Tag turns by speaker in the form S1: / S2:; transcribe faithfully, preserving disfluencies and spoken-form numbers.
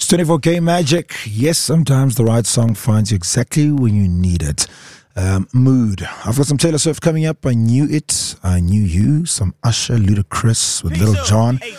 S1: twenty-four K Magic. Yes, sometimes the right song finds you exactly when you need it. Um, mood. I've got some Taylor Swift coming up. I Knew It, I Knew You, some Usher, Ludacris with Little John.